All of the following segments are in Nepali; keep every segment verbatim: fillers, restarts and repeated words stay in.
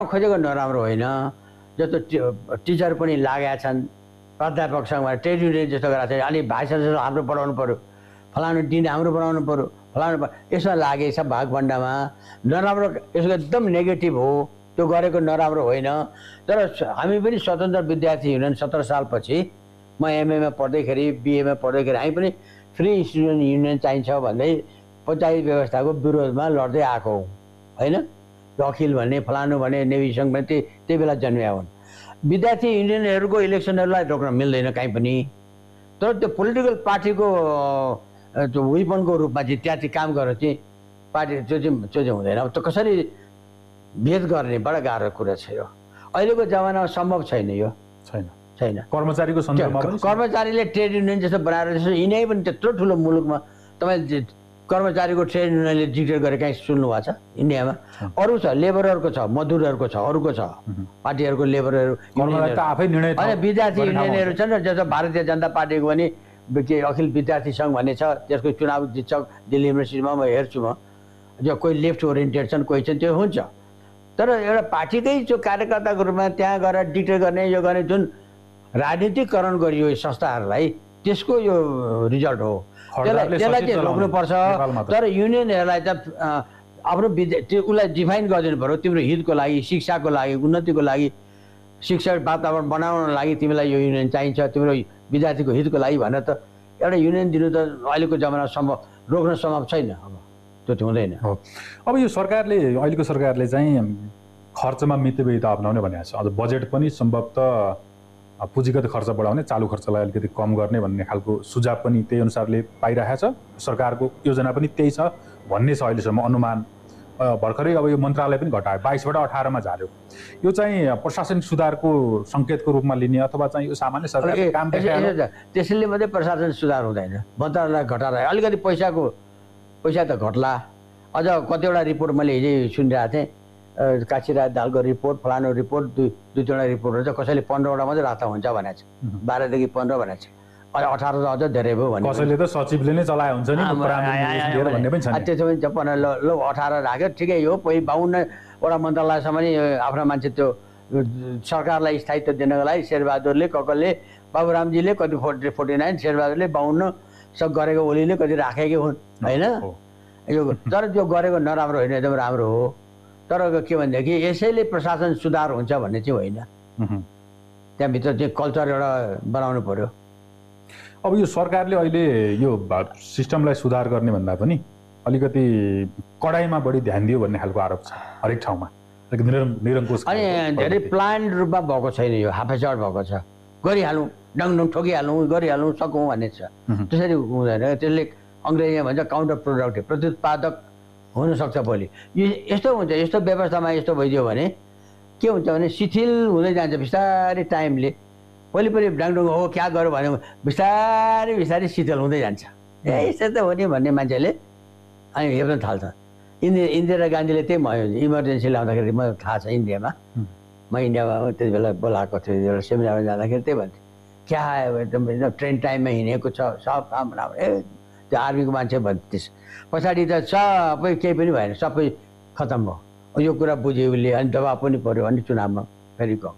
खोजेको नराम्रो होइन, जस्तो टिचर पनि लागेका छन्, प्राध्यापक सङ्घमा ट्रेड युनियन जस्तो गरेको छ, अनि भाइस च्यान्सलर हाम्रो बनाउनु पऱ्यो, फलानु डिन हाम्रो बनाउनु पऱ्यो, फलानु यसमा लागेछ भागभण्डामा नराम्रो, यसको एकदम नेगेटिभ हो, त्यो गरेको नराम्रो होइन। तर हामी पनि स्वतन्त्र विद्यार्थी युनियन सत्र सालपछि म एमएमा पढ्दैखेरि बिएमा पढ्दैखेरि हामी पनि फ्री स्टुडेन्ट युनियन चाहिन्छ भन्दै पञ्चायत व्यवस्थाको विरोधमा लड्दै आएको हौँ होइन। अखिल भन्ने फलानु भन्ने नेभी सङ्घ भने त्यही त्यही बेला जन्मिया हुन्। विद्यार्थी युनियनहरूको इलेक्सनहरूलाई रोक्न मिल्दैन कहीँ पनि, तर त्यो पोलिटिकल पार्टीको त्यो विपनको रूपमा चाहिँ त्यहाँ चाहिँ काम गरेर चाहिँ पार्टी त्यो चाहिँ त्यो चाहिँ हुँदैन। अब त्यो कसरी भेद गर्ने बडा गाह्रो कुरा छ यो, अहिलेको जमानामा सम्भव छैन यो, छैन छैन। कर्मचारीको सन्दर्भमा पनि कर्मचारीले ट्रेड युनियन जस्तो बनाएर जस्तो यिनै पनि त्यत्रो ठुलो मुलुकमा तपाईँले कर्मचारीको ट्रेड युनियनले डिक्लेयर गरे कहीँ सुन्नु भएको छ इन्डियामा? अरू छ, लेबरहरूको छ, मजदुरहरूको छ, अरूको छ, पार्टीहरूको लेबरहरू आफै निर्णय होइन। विद्यार्थी युनियनहरू छन् र जस्तो भारतीय जनता पार्टीको पनि अखिल विद्यार्थी सङ्घ भन्ने छ, त्यसको चुनाव जित्छ दिल्ली युनिभर्सिटीमा म हेर्छु। म जो कोही लेफ्ट ओरिएन्टेड छन्, कोही छन्, त्यो हुन्छ। तर एउटा पार्टीकै जो कार्यकर्ताको रूपमा त्यहाँ गएर डिक्लेयर गर्ने यो गर्ने जुन राजनीतिकरण गरियो संस्थाहरूलाई, त्यसको यो रिजल्ट हो। त्यसलाई त्यसलाई चाहिँ रोक्नुपर्छ। तर युनियनहरूलाई त आफ्नो विद्या त्यो उसलाई डिफाइन गरिदिनु पऱ्यो, तिम्रो हितको लागि, शिक्षाको लागि, उन्नतिको लागि, शिक्षा वातावरण बनाउनको लागि तिमीलाई यो युनियन चाहिन्छ, तिम्रो विद्यार्थीको हितको लागि भनेर त एउटा युनियन दिनु त अहिलेको जमाना सम्भव रोक्न सम्भव छैन। अब त्यो चाहिँ हुँदैन। हो, अब यो सरकारले अहिलेको सरकारले चाहिँ खर्चमा मितव्ययिता अप्नाउने भनेको छ। अझ बजेट पनि सम्भवतः पुँजीगत खर्च बढाउने, चालु खर्चलाई अलिकति कम गर्ने भन्ने खालको सुझाव पनि त्यही अनुसारले पाइरहेको छ। सरकारको योजना पनि त्यही छ भन्ने छ अहिलेसम्म अनुमान। भर्खरै अब यो मन्त्रालय पनि घटायो, बाइसबाट अठारमा झार्यो। यो चाहिँ प्रशासनिक सुधारको सङ्केतको रूपमा लिने अथवा चाहिँ यो सामान्य सरकारको काम त्यसैले मात्रै प्रशासन सुधार हुँदैन। मन्त्रालय घटाएर अलिकति पैसाको पैसा त घट्ला। अझ कतिवटा रिपोर्ट मैले हिजै सुनिरहेको थिएँ, काशीराज दालको रिपोर्ट, फलानु रिपोर्ट, दुई दुई तिनवटा रिपोर्टहरू छ, कसैले पन्ध्रवटा मात्रै राख्दा हुन्छ भनेको छ, बाह्रदेखि पन्ध्र भनेको छ। अहिले अठार त अझ धेरै भयो भने कसैले त सचिवले नै चलाए हुन्छ नि भन्ने पनि छ। त्यसो भने पन्ध्र ल अठार राख्यो ठिकै हो। पहिला बाहुन्नवटा मन्त्रालयसम्म नि आफ्नो मान्छे त्यो सरकारलाई स्थायित्व दिनको लागि शेरबहादुरले, ककलले, बाबुरामजीले कति फोर्टी फोर्टी नाइन, शेरबहादुरले बाहुन्न सब गरेको, ओलीले कति राखेकै हुन् होइन। यो तर त्यो गरेको नराम्रो होइन, एकदम राम्रो हो। तर के भनेदेखि यसैले प्रशासन सुधार हुन्छ भन्ने चाहिँ होइन, त्यहाँभित्र चाहिँ कल्चर एउटा बनाउनु पर्यो। अब यो सरकारले अहिले यो सिस्टमलाई सुधार गर्ने भन्दा पनि अलिकति कडाइमा बढी ध्यान दियो भन्ने खालको आरोप छ हरेक ठाउँमा, निरङ्कुश। अनि धेरै प्लान रूपमा भएको छैन, यो हाफेचट भएको छ। गरिहालौँ, डङडङ ठोकिहालौँ, गरिहालौँ, सकौँ भन्ने छ। त्यसरी हुँदैन। त्यसले अङ्ग्रेजीमा भन्छ काउन्टर प्रोडक्टिभ, प्रत्युत्पादक हुनसक्छ भोलि। यो यस्तो हुन्छ, यस्तो व्यवस्थामा यस्तो भइदियो भने के हुन्छ भने शिथिल हुँदै जान्छ बिस्तारै टाइमले। पहिले पहिले डाङडुङ हो क्या गर्यो भने बिस्तारै बिस्तारै शिथिल हुँदै जान्छ। ए यस्तो त हो नि भन्ने मान्छेले अनि हेर्न थाल्छ। इन्दिरा इन्दिरा गान्धीले त्यही भयो, इमर्जेन्सी ल्याउँदाखेरि म थाहा छ इन्डियामा, म इन्डियामा त्यति बेला बोलाएको थिएँ, एउटा सेमिनारमा जाँदाखेरि त्यही भन्थेँ, क्या एकदम ट्रेन टाइममा हिँडेको छ, सब काम राम्रो। ए त्यो आर्मीको मान्छे भन्थेस्, पछाडि त सबै केही पनि भएन, सबै खतम भयो। यो कुरा बुझ्यो उसले, अनि दबाब पनि पऱ्यो अनि चुनावमा फेरि गएको।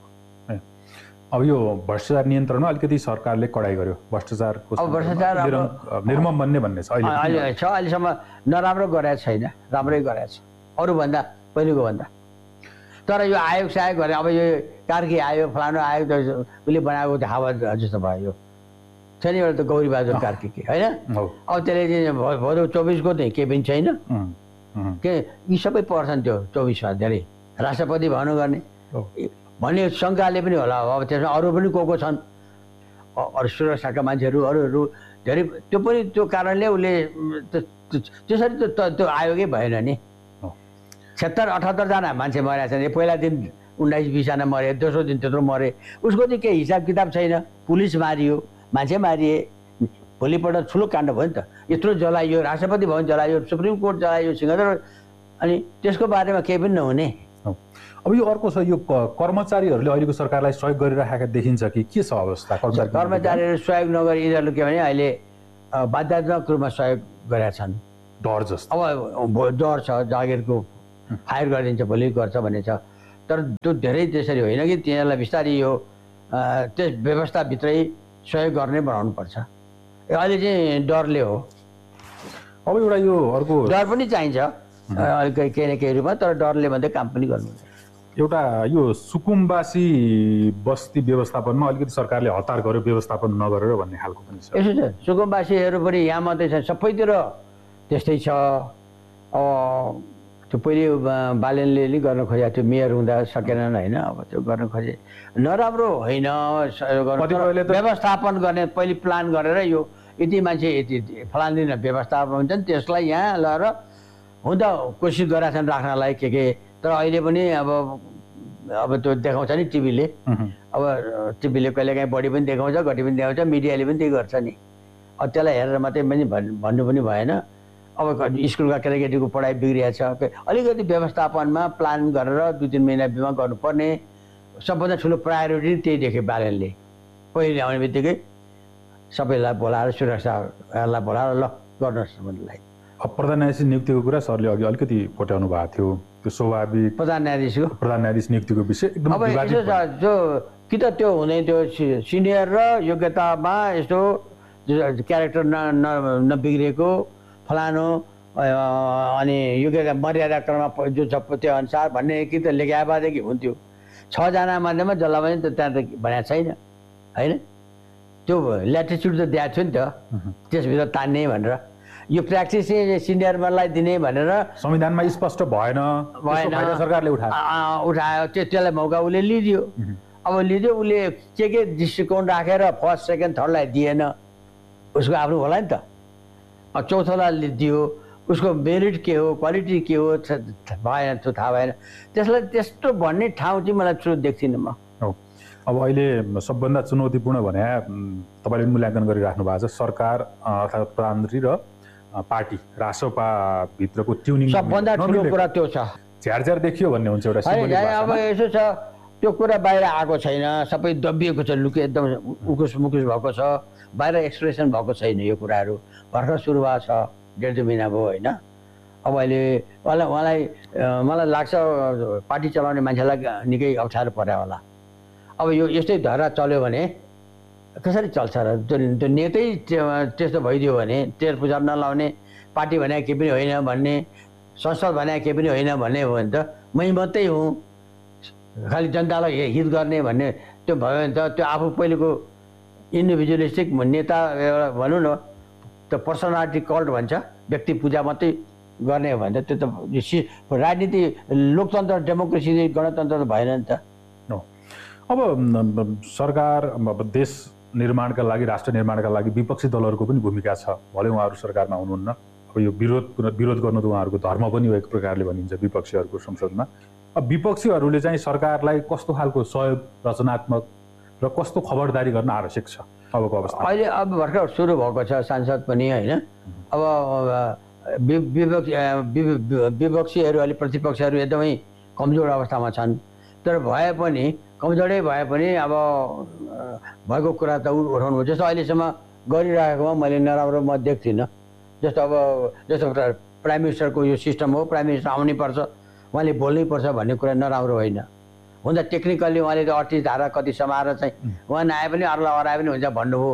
अब यो भ्रष्टाचार नियन्त्रणमा अलिकति सरकारले कडाइ गर्यो, भ्रष्टाचारको अब भ्रष्टाचार निर्मम बन्ने भन्ने छ अहिले अहिले छ। अहिलेसम्म नराम्रो गरेको छैन, राम्रै गरेको छ अरूभन्दा, पहिलेको भन्दा। तर यो आयोग सायोग गरे, अब यो कार्की आयो, फलानु आयो, त उसले बनाएको त हावा जस्तो भयो। यो छ नि एउटा त गौरीबहादुर कार्की के होइन। अब त्यसले भदौ चौबिसको चाहिँ केही पनि छैन के, यी सबै पर्छन् त्यो चौबिसमा धेरै राष्ट्रपति भर्नु गर्ने भन्ने शङ्काले पनि होला। अब त्यसमा अरू पनि को को छन्, अरू सुरक्षाका मान्छेहरू, अरूहरू धेरै, त्यो पनि त्यो कारणले उसले त्यसरी त त्यो आयोगै भएन नि। छत्तर अठहत्तरजना मान्छे मरेका छन्, पहिला दिन उन्नाइस बिसजना मरे, दोस्रो दिन त्यत्रो मरे, उसको चाहिँ केही हिसाब किताब छैन। पुलिस मारियो, मान्छे मारिए, भोलिपल्ट ठुलो काण्ड भयो नि त। यत्रो जलाइयो, राष्ट्रपति भवन जलाइयो, सुप्रिम कोर्ट जलाइयो, सिंहदर, अनि त्यसको बारेमा केही पनि नहुने। अब यो अर्को छ, यो कर्मचारीहरूले अहिलेको सरकारलाई सहयोग गरिराखेका देखिन्छ कि के छ अवस्था? कर्मचारीहरू सहयोग नगरी यिनीहरूले के भने अहिले बाध्यात्मक रूपमा सहयोग गरेका छन्। डर जस्तो अब डर छ, जागिरको फायर गरिदिन्छ भोलि गर्छ भन्ने छ। तर त्यो धेरै त्यसरी होइन कि तिनीहरूलाई बिस्तारै यो त्यस व्यवस्थाभित्रै सहयोग गर्ने बनाउनुपर्छ। अहिले चाहिँ डरले हो। अब एउटा यो अर्को डर पनि चाहिन्छ अलिकति केही न केही रूपमा, तर डरले मात्रै काम पनि गर्नुहुन्छ। एउटा यो सुकुम्बासी बस्ती व्यवस्थापनमा अलिकति सरकारले हतार गर्यो व्यवस्थापन नगरेर भन्ने खालको पनि छ। यसो छ, सुकुम्बासीहरू पनि यहाँ मात्रै छ, सबैतिर त्यस्तै छ। अब त्यो पहिले बालेनले नि गर्न खोजेको थियो, मेयर हुँदा सकेनन् होइन, अब त्यो गर्न खोजे। नराम्रो होइन, व्यवस्थापन गर्ने पहिले प्लान गरेर यो यति मान्छे यति फलान दिन व्यवस्थापन हुन्छ नि, त्यसलाई यहाँ लगाएर हुँदा कोसिस गरेका छन् राख्नलाई के के। तर अहिले पनि अब अब त्यो देखाउँछ नि टिभीले, अब टिभीले कहिलेकाहीँ बढी पनि देखाउँछ घटी पनि देखाउँछ, मिडियाले पनि त्यही गर्छ नि। अब त्यसलाई हेरेर मात्रै पनि भन्नु पनि भएन। अब स्कुलका केटाकेटीको पढाइ बिग्रिया छ, अलिकति व्यवस्थापनमा प्लान गरेर दुई तिन महिना बिमा गर्नुपर्ने सबभन्दा ठुलो प्रायोरिटी त्यही देखे बालेनले। पहिले आउने बित्तिकै सबैलाई बोलाएर सुरक्षालाई बोलाएर ल गर्नुहोस् भन्नुलाई। अब प्रधान न्यायाधीश नियुक्तिको कुरा सरले अघि अलिकति कोट्याउनु भएको थियो, त्यो स्वाभाविक प्रधान न्यायाधीशको प्रधान न्यायाधीश नियुक्तिको विषय एकदम अब यसो छ, जो कि त त्यो हुँदै त्यो सिनियर र योग्यतामा यस्तो क्यारेक्टर न नबिग्रिएको फलानु अनि योग्यता मर्यादा क्रममा जो छ त्यो अनुसार भन्ने कि त लेखाए भएदेखि हुन्थ्यो। छजना मध्येमा जसलाई पनि त त्यहाँ त भनेको छैन होइन, त्यो ल्याटिच्युड त दिएको थियो नि त, त्यसभित्र तान्ने भनेर यो प्र्याक्टिस चाहिँ सिनियरलाई दिने भनेर संविधानमा स्पष्ट भएन भएन सरकारले उठायो उठायो त्यो त्यसलाई मौका उसले लिदियो। अब लिदियो, उसले के के दृष्टिकोण राखेर फर्स्ट सेकेन्ड थर्डलाई दिएन, उसको आफ्नो होला नि त। अब चौथोलाई दियो, उसको मेरिट के हो क्वालिटी के हो भएन, त्यो थाहा भएन। त्यसलाई त्यस्तो भन्ने ठाउँ चाहिँ मलाई ठुलो देख्दिनँ म। अब अहिले सबभन्दा चुनौतीपूर्ण भने तपाईँले मूल्याङ्कन गरिराख्नु भएको छ सरकार अर्थात् प्रधानमन्त्री र पार्टी रासोपाभित्रको ट्युनिङ सबभन्दा ठुलो कुरा त्यो छ। झ्यारझ्यार देखियो भन्ने हुन्छ एउटा सिम्बोलिक अब यसो छ, त्यो कुरा बाहिर आएको छैन, सबै दबिएको छ, लुके एकदम उकुस मुकुस भएको छ, बाहिर एक्सप्रेसन भएको छैन। यो कुराहरू भर्खर सुरु भएको छ, डेढ दुई महिना भयो होइन। अब अहिले उहाँलाई उहाँलाई मलाई लाग्छ पार्टी चलाउने मान्छेलाई निकै अप्ठ्यारो पर्यो होला। अब यो यस्तै धारा चल्यो भने कसरी चल्छ र? त्यो त्यो नेतै त्यस्तो भइदियो भने, तेल पूजा नलाउने, पार्टी भने केही पनि होइन भन्ने, संसद भने केही पनि होइन भन्ने हो भने त मै मात्रै हुँ, खालि जनतालाई हित गर्ने भन्ने त्यो भयो भने त त्यो आफू पहिलेको इन्डिभिजुअलिस्टिक नेता एउटा भनौँ न, त्यो पर्सनालिटी कल्ट भन्छ, व्यक्ति पूजा मात्रै गर्ने हो भने त त्यो त राजनीति लोकतन्त्र डेमोक्रेसी गणतन्त्र त भएन नि त। अब सरकार अब देश निर्माणका लागि राष्ट्र निर्माणका लागि विपक्षी दलहरूको पनि भूमिका छ। भले उहाँहरू सरकारमा हुनुहुन्न, अब यो विरोध विरोध गर्नु त उहाँहरूको धर्म पनि हो एक प्रकारले भनिन्छ विपक्षीहरूको संसदमा। अब विपक्षीहरूले चाहिँ सरकारलाई कस्तो खालको सहयोग रचनात्मक र कस्तो खबरदारी गर्न आवश्यक छ अबको अवस्था? अहिले अब भर्खर सुरु भएको छ सांसद पनि होइन। अब विपक्षी विपक्षीहरू अहिले प्रतिपक्षहरू एकदमै कमजोर अवस्थामा छन्, तर भए पनि कमजोरै भए पनि अब भएको कुरा त उठाउनु। जस्तो अहिलेसम्म गरिरहेकोमा मैले नराम्रो म देख्दिनँ। जस्तो अब जस्तो प्राइम मिनिस्टरको यो सिस्टम हो, प्राइम मिनिस्टर आउनै पर्छ, उहाँले बोल्नै पर्छ भन्ने कुरा नराम्रो होइन। हुँदा टेक्निकल्ली उहाँले त अडतिस धारा कति समाएर चाहिँ उहाँ नआए पनि अरूलाई हराए पनि हुन्छ भन्नुभयो,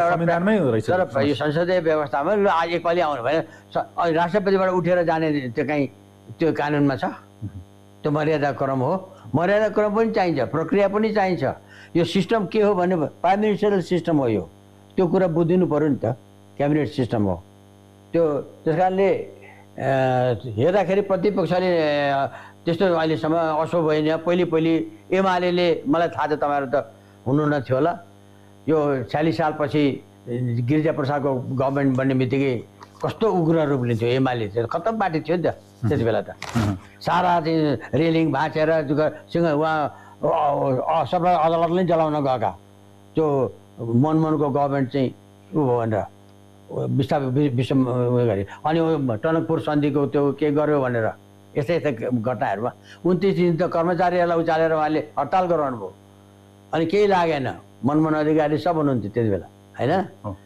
तर यो संसदीय व्यवस्थामा ल आज एकपालि आउनु भएन, राष्ट्रपतिबाट उठेर जाने त्यो कहीँ त्यो कानुनमा छ? त्यो मर्यादा क्रम हो, मर्यादा क्रम पनि चाहिन्छ, प्रक्रिया पनि चाहिन्छ। यो सिस्टम के हो भने प्राइम मिनिस्टरल सिस्टम हो यो, त्यो कुरा बुझिदिनु पऱ्यो नि त, क्याबिनेट सिस्टम हो त्यो। त्यस कारणले हेर्दाखेरि प्रतिपक्षले त्यस्तो अहिलेसम्म असो भएन। पहिले पहिले एमाले मलाई थाहा छ तपाईँहरू त हुनु न थियो होला, यो छयालिस सालपछि गिरिजाप्रसादको गभर्मेन्ट बन्ने बित्तिकै कस्तो उग्र रूप लिन्थ्यो एमाले, खत्तम पार्टी थियो नि त त्यति बेला त। सारा चाहिँ रेलिङ भाँचेर सँग उहाँ सबै अदालत नै जलाउन गएका, त्यो मनमोहनको गभर्मेन्ट चाहिँ उ भयो भनेर विस्थापित विश्व उयो गरे। अनि टनकपुर सन्धिको त्यो के गर्यो भनेर यस्तै यस्तै घटनाहरूमा उन्तिस दिन त कर्मचारीहरूलाई उचालेर उहाँले हडताल गराउनु भयो, अनि केही लागेन। मनमोहन अधिकारी सब हुनुहुन्थ्यो त्यति बेला होइन,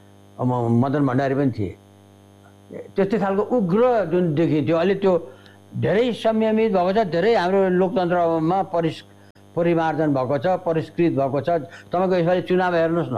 मदन भण्डारी पनि थिए। त्यस्तै खालको उग्र जुन देखिन्थ्यो, अहिले त्यो धेरै संयमित भएको छ, धेरै हाम्रो लोकतन्त्रमा परिस परिमार्जन भएको छ, परिष्कृत भएको छ। तपाईँको यसपालि चुनाव हेर्नुहोस् न,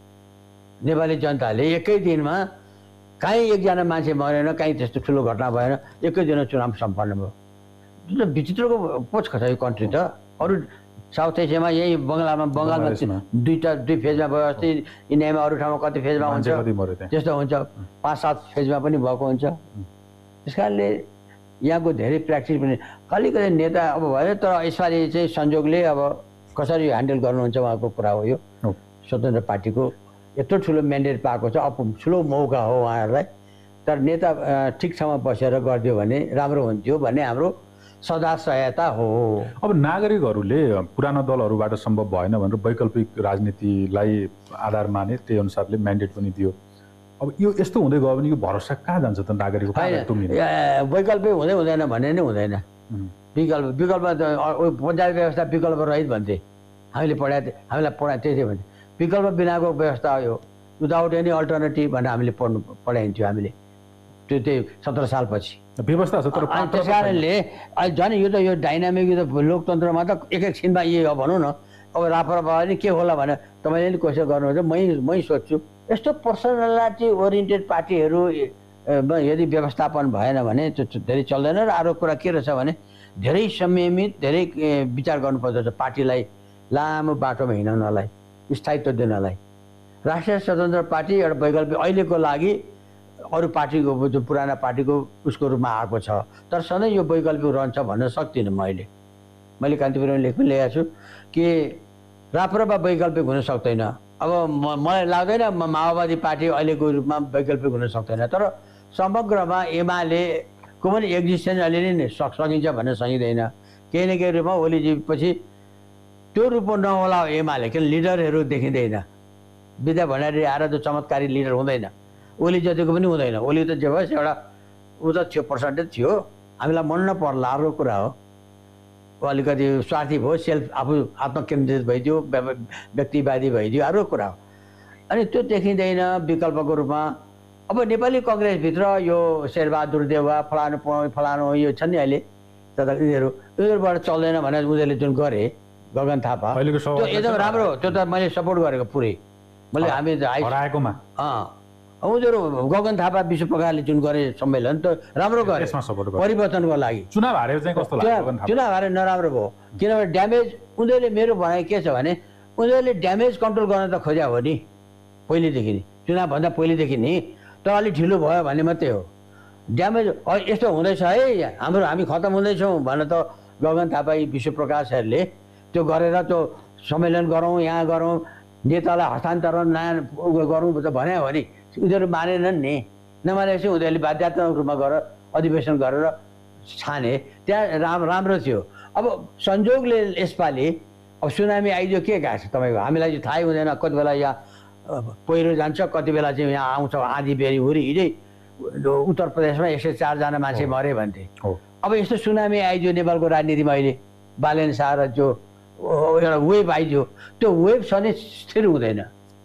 नेपाली जनताले एकै दिनमा कहीँ एकजना मान्छे मरेन, कहीँ त्यस्तो ठुलो घटना भएन, एकै दिनमा चुनाव सम्पन्न भयो। जुन विचित्रको पो छ यो कन्ट्री त। अरू साउथ एसियामा यही बङ्गलामा बङ्गालमा दुईवटा दुई फेजमा भयो जस्तै, इन्डियामा अरू ठाउँमा कति फेजमा हुन्छ त्यस्तो हुन्छ, पाँच सात फेजमा पनि भएको हुन्छ। त्यस कारणले यहाँको धेरै प्र्याक्टिस पनि अलिकति नेता अब भयो। तर यसपालि चाहिँ संयोगले अब कसरी ह्यान्डल गर्नुहुन्छ उहाँको कुरा हो। यो स्वतन्त्र पार्टीको यत्रो ठुलो म्यान्डेट पाएको छ, अब ठुलो मौका हो उहाँहरूलाई। तर नेता ठिक ठाउँमा बसेर गरिदियो भने राम्रो हुन्थ्यो भन्ने हाम्रो सदा सहायता हो। अब नागरिकहरूले पुरानो दलहरूबाट सम्भव भएन भनेर वैकल्पिक राजनीतिलाई आधार माने, त्यही अनुसारले म्यान्डेट पनि दियो। अब यो यस्तो हुँदै गयो भने यो भरोसा कहाँ जान्छ त नागरिकको? वैकल्पिक हुँदै हुँदैन भन्ने नै हुँदैन। विकल्प विकल्प पञ्चायत व्यवस्था विकल्प रहित भन्थे हामीले पढाएको थियौँ, हामीलाई पढाएको त्यही भन्थे विकल्प बिनाको व्यवस्था हो, विदाउट एनी अल्टरनेटिभ भनेर हामीले पढ्नु पढाइन्थ्यो हामीले त्यो त्यही सत्र सालपछि व्यवस्था छ। तर त्यस कारणले अहिले झन् यो त यो डाइनामिक यो त लोकतन्त्रमा त एकैछिनमा यही हो भनौँ न। अब राप्रपा नि के होला भने तपाईँले नि क्वेसन गर्नुहुन्छ, मै मै सोध्छु यस्तो पर्सनालिटी ओरिएन्टेड पार्टीहरू यदि व्यवस्थापन भएन भने त्यो धेरै चल्दैन। र अरू कुरा के रहेछ भने धेरै संयमित, धेरै विचार गर्नुपर्दछ पार्टीलाई लामो बाटोमा हिँड्नलाई, स्थायित्व दिनलाई। राष्ट्रिय स्वतन्त्र पार्टी एउटा वैकल्पिक अहिलेको लागि अरू पार्टीको जो पुराना पार्टीको उसको रूपमा आएको छ। तर सधैँ यो वैकल्पिक रहन्छ भन्न सक्दिनँ म। अहिले मैले कान्तिपुरमा लेख पनि लेखेको छु कि राप्रपा वैकल्पिक हुन सक्दैन। अब म मलाई लाग्दैन माओवादी पार्टी अहिलेको रूपमा वैकल्पिक हुन सक्दैन। तर समग्रमा एमालेको पनि एक्जिस्टेन्स अहिले नै सकिन्छ भन्न सकिँदैन। केही न केही रूपमा ओलीजी पछि त्यो रूपमा नहोला एमाले, किन लिडरहरू देखिँदैन। विद्या भण्डारी आएर जो चमत्कारी लिडर हुँदैन, ओली जतिको पनि हुँदैन। ओली त जे भएस एउटा ऊ त थियो, पर्सेन्टेज थियो, हामीलाई मन नपर्ला अर्को कुरा हो। अलिकति स्वार्थी भयो, सेल्फ आफू आत्मकेन्द्रित भइदियो, व्यक्तिवादी भइदियो, अर्को कुरा हो। अनि त्यो देखिँदैन विकल्पको रूपमा। अब नेपाली कङ्ग्रेसभित्र यो शेरबहादुर देउवा फलानु फलानु यो छन् नि अहिले, तर यिनीहरू यिनीहरूबाट चल्दैन भनेर उनीहरूले जुन गरे, गगन थापा, त्यो एकदम राम्रो हो। त्यो त मैले सपोर्ट गरेको पुरै, मैले हामी हराएकोमा अँ उनीहरू गगन थापा विश्व प्रकारले जुन गरे सम्मेलन त राम्रो गरे परिवर्तनको लागि। चुनाव हारेर चाहिँ कस्तो लाग्यो? चुनाव हारेर नराम्रो भयो, किनभने ड्यामेज उनीहरूले, मेरो भनाइ के छ भने उनीहरूले ड्यामेज कन्ट्रोल गर्न त खोज्या हो नि पहिलेदेखि नि, चुनावभन्दा पहिलेदेखि नि। तर अलिक ढिलो भयो भन्ने मात्रै हो। ड्यामेज यस्तो हुँदैछ है हाम्रो, हामी खतम हुँदैछौँ भनेर त गगन थापा विश्व प्रकाशहरूले त्यो गरेर त्यो सम्मेलन गरौँ, यहाँ गरौँ, नेतालाई हस्तान्तरण नयाँ गरौँ त भन्यो भने उनीहरू मानेनन् नि। नमानेपछि उनीहरूले बाध्यात्मक रूपमा गरेर अधिवेशन गरेर छाने, त्यहाँ राम राम्रो थियो। अब संयोगले यसपालि अब सुनामी आइदियो, के गएको छ तपाईँको हामीलाई चाहिँ थाहै हुँदैन। कति बेला यहाँ पहिरो जान्छ, कति बेला चाहिँ यहाँ आउँछ आँधी बेरी हुरी। हिजै उत्तर प्रदेशमा एक सय चारजना मान्छे मरे भन्थे। अब यस्तो सुनामी आइदियो नेपालको राजनीतिमा अहिले, बालेन शाह र जो एउटा वेभ आइदियो, त्यो वेभ सधैँ स्थिर हुँदैन।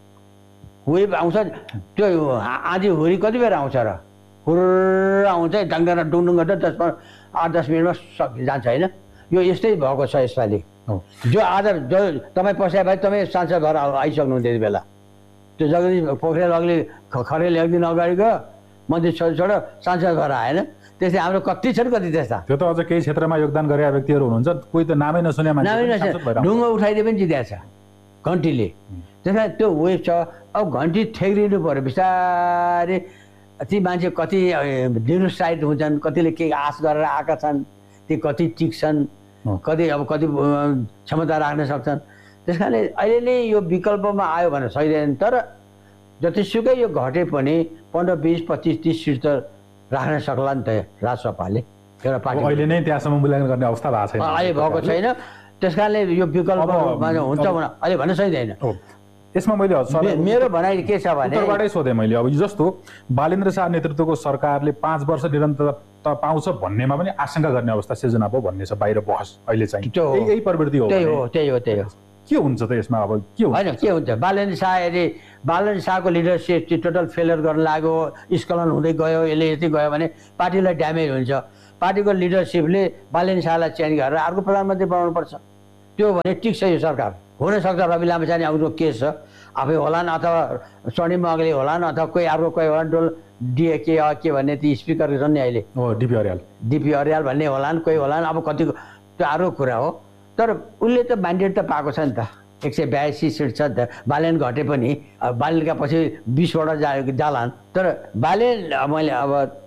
वेभ आउँछ, त्यो आँधी हुरी कति बेर आउँछ र हुर्र आउँछ, डाङडाङ डुङडुङ गर्दा दस आठ दस मिनटमा सकि जान्छ होइन। यो यस्तै भएको छ यसपालि। जो आज जो तपाईँ पस्या भए तपाईँ सांसद भएर आइसक्नु त्यति बेला। त्यो जगदीश पोखरेल अघि खरेल एक दिन अगाडि गयो, मन्त्री छोड छोड सांसद भएर आएन। त्यस्तै हाम्रो कति छन् कति त्यस्ता। त्यो त अझ केही क्षेत्रमा योगदान गरेका व्यक्तिहरू हुनुहुन्छ, कोही त नामै नसुने मान्छे, नामै नसुने ढुङ्गा उठाइदिए पनि जित्या छ घन्टीले। त्यस कारण त्यो वेभ छ। अब घन्टी ठेक्रिनु पऱ्यो बिस्तारै। ती मान्छे कति निरुत्साहित हुन्छन्, कतिले केही आश गरेर आएका छन्, ती कति टिक्छन्, कति अब कति क्षमता राख्न सक्छन्। त्यस कारणले अहिले नै यो विकल्पमा आयो भने सकिँदैन। तर जतिसुकै यो घटे पनि पन्ध्र बिस पच्चिस तिस सिट त राख्न सक्ला नि त राजसभाले एउटा पार्टी। अहिले नै त्यहाँसम्म मूल्याङ्कन गर्ने अवस्था भएको छैन, अहिले भएको छैन। त्यस कारणले यो विकल्पमा हुन्छ भने अहिले भन्न सकिँदैन। यसमा मैले मेरो भनाइ के छ भने उत्तरबाटै सोधेँ मैले। अब जस्तो बालेन्द्र शाह नेतृत्वको सरकारले पाँच वर्ष निरन्तरता पाउँछ भन्नेमा पनि आशंका गर्ने अवस्था सिर्जना भयो भन्ने छ बाहिर बहस अहिले चाहिँ। यही प्रवृत्ति हो। त्यही हो त्यही हो त्यही हो। के हुन्छ त यसमा? अब के हुन्छ? होइन के हुन्छ, बालेन्द्र शाह यदि बालेन्द्र शाहको लिडरसिप चाहिँ टोटल फेलियर गर्न लाग्यो, स्खलन हुँदै गयो, यसले यति गयो भने पार्टीलाई ड्यामेज हुन्छ। पार्टीको लिडरसिपले बालेन शाहलाई चेन्ज गरेर अर्को प्रधानमन्त्री बनाउनुपर्छ। त्यो भने ठिक छ, यो सरकार हुनसक्छ रवि लामिछाने आउनु केस छ, आफै होलान् अथवा स्वर्णिम मगले होलान् अथवा कोही अर्को कोही होलान्, डोल डिए के के भन्ने ती स्पिकर छन् नि अहिले, डिपी अर्याल डिपी अर्याल भन्ने होलान्, कोही होलान्, अब कतिको त्यो अर्को कुरा हो। तर उसले त म्यान्डेट त पाएको छ नि त, एक सय बयासी सिट छ नि त। बालेन घटे पनि बालेनका पछि बिसवटा जा जालान्। तर बालेन मैले अब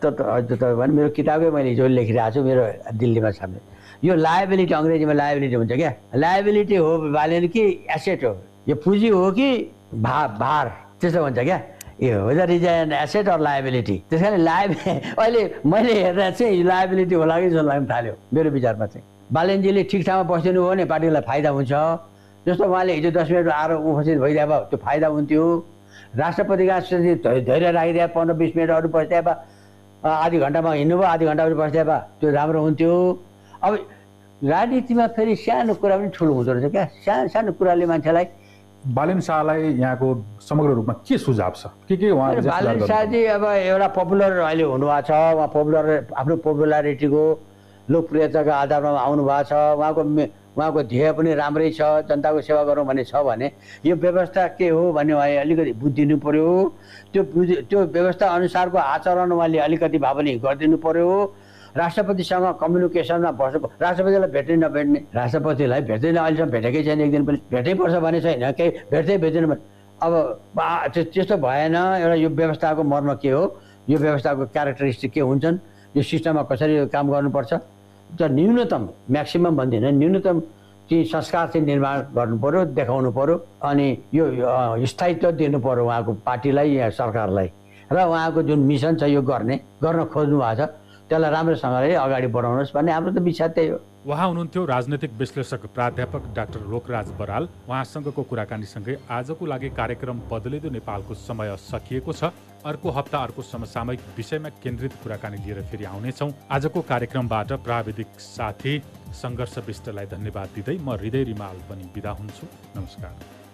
त भने मेरो किताबै मैले हिजो लेखिरहेको छु मेरो दिल्लीमा सामने, यो लायबिलिटी अङ्ग्रेजीमा लायबिलिटी हुन्छ क्या, लायबिलिटी हो बालेन कि एसेट हो, यो पुँजी हो कि भा भार त्यस्तो भन्छ क्या, यो weather is an asset or liability. त्यस कारण लायबि अहिले मैले हेर्दा चाहिँ लायबिलिटी होला कि जस्तो लाग्न थाल्यो मेरो विचारमा चाहिँ। बालेनजीले ठिक ठाउँमा बसिदिनु हो भने पार्टीलाई फाइदा हुन्छ। जस्तो उहाँले हिजो दस मिनट आएर उपस्थित भइदिए भए त्यो फाइदा हुन्थ्यो। राष्ट्रपतिका धैर्य राखिदिए पन्ध्र बिस मिनट अरू बसिदिए भए, आधी घन्टामा हिँड्नुभयो आधी घन्टा अरू बसिदिए भए त्यो राम्रो हुन्थ्यो। अब राजनीतिमा फेरि सानो कुरा पनि ठुलो हुँदो रहेछ क्या, सानो सानो कुराले मान्छेलाई। बालेन शाहलाई यहाँको समग्र रूपमा के सुझाव छ, के के उहाँ बालेन शाहजी अब एउटा पपुलर अहिले हुनुभएको छ, उहाँ पपुलर आफ्नो पपुलारिटीको लोकप्रियताको आधारमा आउनु भएको छ। उहाँको उहाँको ध्येय पनि राम्रै छ, जनताको सेवा गरौँ भन्ने छ भने यो व्यवस्था के हो भन्ने उहाँले अलिकति बुझिदिनु पर्यो। त्यो बुझ त्यो व्यवस्था अनुसारको आचरण उहाँले अलिकति भए पनि गरिदिनु पर्यो। राष्ट्रपतिसँग कम्युनिकेसनमा बसेको, राष्ट्रपतिलाई भेट्ने नभेट्ने, राष्ट्रपतिलाई भेट्दैन अहिलेसम्म भेटेकै छैन, एक दिन पनि भेटै पर्छ भने छैन, केही भेट्दै भेट्दैन भने अब त्यस्तो भएन। एउटा यो व्यवस्थाको मर्म के हो, यो व्यवस्थाको क्यारेक्टरिस्टिक के हुन्छन्, यो सिस्टममा कसरी काम गर्नुपर्छ, त न्यूनतम म्याक्सिमम भन्दिनँ, न्यूनतम चाहिँ संस्कार चाहिँ निर्माण गर्नु पऱ्यो, देखाउनु पऱ्यो। अनि यो स्थायित्व दिनु पऱ्यो उहाँको पार्टीलाई या सरकारलाई। र उहाँको जुन मिसन छ यो गर्ने गर्न खोज्नु भएको छ त्यसलाई राम्रोसँगले अगाडि बढाउनुहोस् भन्ने हाम्रो त विचार त्यही हो। उहाँ हुनुहुन्थ्यो राजनैतिक विश्लेषक प्राध्यापक डाक्टर लोकराज बराल। उहाँसँगको कुराकानीसँगै आजको लागि कार्यक्रम बदलिँदो नेपालको समय सकिएको छ। अर्को हप्ता अर्को समसामयिक विषयमा केन्द्रित कुराकानी लिएर फेरि आउनेछौँ। आजको कार्यक्रमबाट प्राविधिक साथी सङ्घर्ष विष्टलाई धन्यवाद दिँदै म हृदय रिमाल पनि बिदा हुन्छु। नमस्कार।